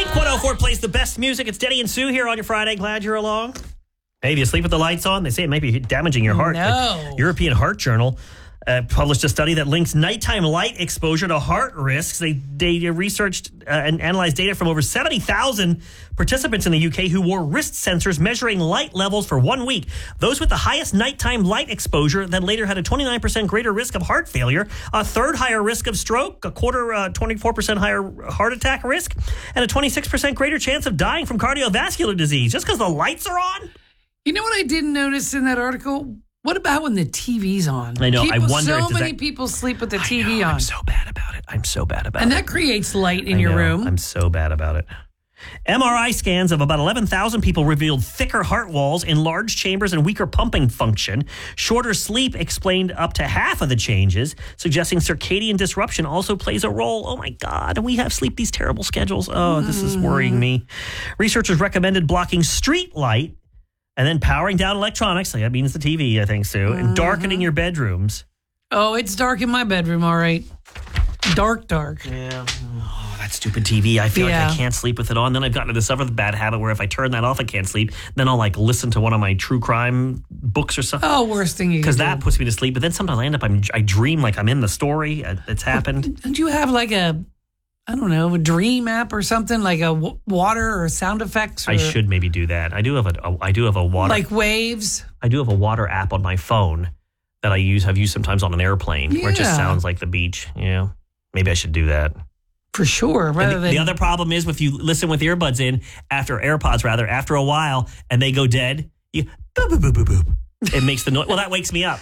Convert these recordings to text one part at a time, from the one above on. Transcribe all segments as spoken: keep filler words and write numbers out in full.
one oh four plays the best music. It's Denny and Sue here on your Friday. Glad you're along. Hey, do you sleep with the lights on? They say it might be damaging your heart. No. The European Heart Journal uh, published a study that links nighttime light exposure to heart risks. They they researched uh, and analyzed data from over seventy thousand participants in the U K who wore wrist sensors measuring light levels for one week. Those with the highest nighttime light exposure then later had a twenty-nine percent greater risk of heart failure, a third higher risk of stroke, a quarter, uh, twenty-four percent higher heart attack risk, and a twenty-six percent greater chance of dying from cardiovascular disease just because the lights are on. You know what I didn't notice in that article? What about when the T V's on? I know. People, I wonder. So if many that, people sleep with the I T V know, on. I'm so bad about it. I'm so bad about and it. And that creates light in I your know, room. I'm so bad about it. M R I scans of about eleven thousand people revealed thicker heart walls, enlarged chambers, and weaker pumping function. Shorter sleep explained up to half of the changes, suggesting circadian disruption also plays a role. Oh, my God. We have sleep these terrible schedules. Oh, this is worrying me. Researchers recommended blocking street light and then powering down electronics. That means the T V, I think, Sue. Mm-hmm. And darkening your bedrooms. Oh, it's dark in my bedroom, all right. Dark, dark. Yeah. Oh, that stupid T V. I feel yeah. like I can't sleep with it on. Then I've gotten into this other bad habit where if I turn that off, I can't sleep. Then I'll like listen to one of my true crime books or something. Oh, worst thing you can do. Because that puts me to sleep. But then sometimes I end up, I'm, I dream like I'm in the story. It's happened. Don't you have like a, I don't know, a dream app or something, like a w- water or sound effects? Or I should maybe do that. I do have a, a I do have a water. Like waves? I do have a water app on my phone that I use, have used sometimes on an airplane yeah. where it just sounds like the beach. Yeah. Maybe I should do that. For sure. Rather the, than... the other problem is if you listen with earbuds in, after AirPods rather, after a while, and they go dead, you boop, boop, boop, boop, boop. It makes the noise. Well, that wakes me up.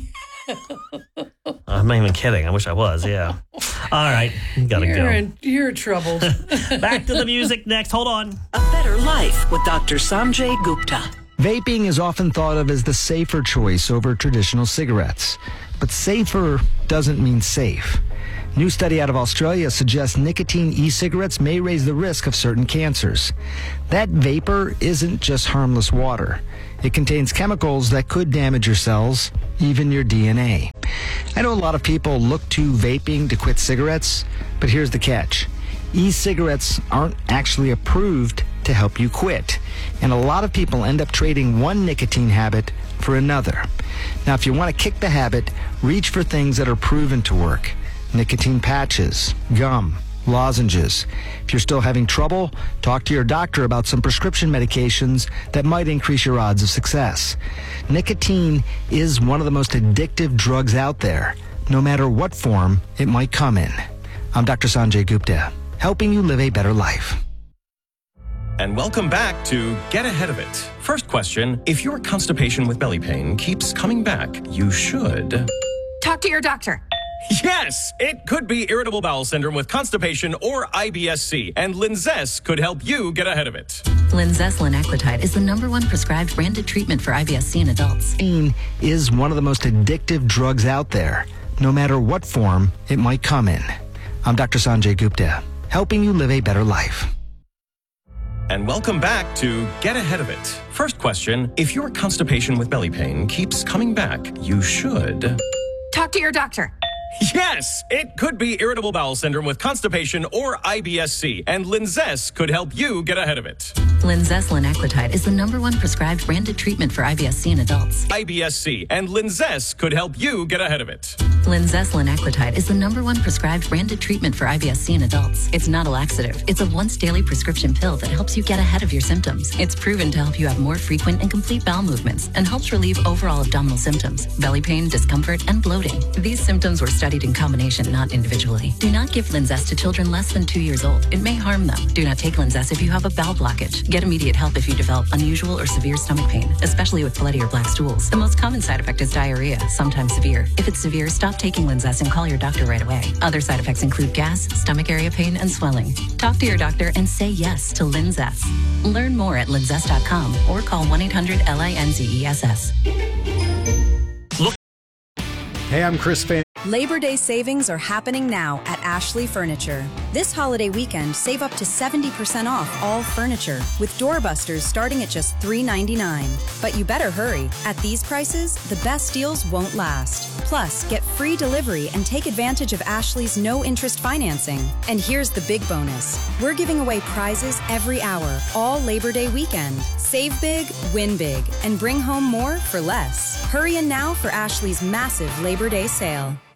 I'm not even kidding. I wish I was, yeah. All right. Gotta you're go. In, you're troubled. Back to the music next. Hold on. A Better Life with Doctor Sanjay Gupta. Vaping is often thought of as the safer choice over traditional cigarettes. But safer doesn't mean safe. New study out of Australia suggests nicotine e-cigarettes may raise the risk of certain cancers. That vapor isn't just harmless water. It contains chemicals that could damage your cells, even your D N A. I know a lot of people look to vaping to quit cigarettes, but here's the catch. E-cigarettes aren't actually approved to help you quit. And a lot of people end up trading one nicotine habit for another. Now, if you want to kick the habit, reach for things that are proven to work. Nicotine patches, gum, lozenges. If you're still having trouble, talk to your doctor about some prescription medications that might increase your odds of success. Nicotine is one of the most addictive drugs out there, no matter what form it might come in. I'm Doctor Sanjay Gupta, helping you live a better life. And welcome back to Get Ahead of It. First question, if your constipation with belly pain keeps coming back, you should... Talk to your doctor. Yes, it could be irritable bowel syndrome with constipation or I B S C, and Linzess could help you get ahead of it. Linzess linaclotide is the number one prescribed branded treatment for I B S C in adults. Nicotine is one of the most addictive drugs out there, no matter what form it might come in. I'm Doctor Sanjay Gupta, helping you live a better life. And welcome back to Get Ahead of It. First question, if your constipation with belly pain keeps coming back, you should... Talk to your doctor. Yes, it could be irritable bowel syndrome with constipation or I B S C, and Linzess could help you get ahead of it. Linzess linaclotide is the number one prescribed branded treatment for I B S C in adults. I B S C, and Linzess could help you get ahead of it. Linzess linaclotide is the number one prescribed branded treatment for I B S C in adults. It's not a laxative. It's a once daily prescription pill that helps you get ahead of your symptoms. It's proven to help you have more frequent and complete bowel movements and helps relieve overall abdominal symptoms, belly pain, discomfort, and bloating. These symptoms were studied in combination, not individually. Do not give Linzess to children less than two years old. It may harm them. Do not take Linzess if you have a bowel blockage. Get immediate help if you develop unusual or severe stomach pain, especially with bloody or black stools. The most common side effect is diarrhea, sometimes severe. If it's severe, stop taking Linzess and call your doctor right away. Other side effects include gas, stomach area pain, and swelling. Talk to your doctor and say yes to Linzess. Learn more at linzess dot com or call one eight hundred L I N Z E S S. Hey, I'm Chris Fan. Labor Day savings are happening now at Ashley Furniture. This holiday weekend, save up to seventy percent off all furniture, with doorbusters starting at just three ninety-nine. But you better hurry. At these prices, the best deals won't last. Plus, get free delivery and take advantage of Ashley's no-interest financing. And here's the big bonus. We're giving away prizes every hour, all Labor Day weekend. Save big, win big, and bring home more for less. Hurry in now for Ashley's massive Labor Day sale.